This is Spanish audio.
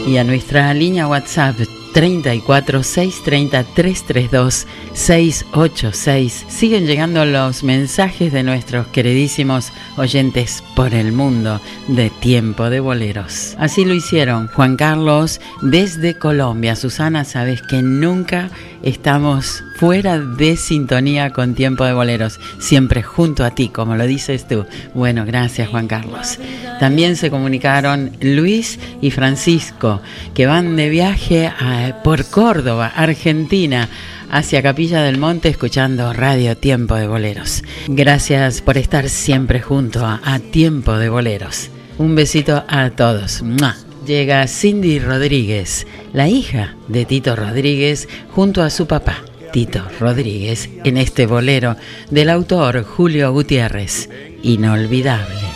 Y a nuestra línea WhatsApp 34 630 332 686 siguen llegando los mensajes de nuestros queridísimos oyentes por el mundo de Tiempo de Boleros. Así lo hicieron Juan Carlos desde Colombia. Susana, sabes que nunca estamos fuera de sintonía con Tiempo de Boleros, siempre junto a ti, como lo dices tú. Bueno, gracias Juan Carlos. También se comunicaron Luis y Francisco, que van de viaje por Córdoba, Argentina, hacia Capilla del Monte, escuchando Radio Tiempo de Boleros. Gracias por estar siempre junto a Tiempo de Boleros. Un besito a todos. ¡Mua! Llega Cindy Rodríguez, la hija de Tito Rodríguez, junto a su papá, Tito Rodríguez, en este bolero del autor Julio Gutiérrez, Inolvidable.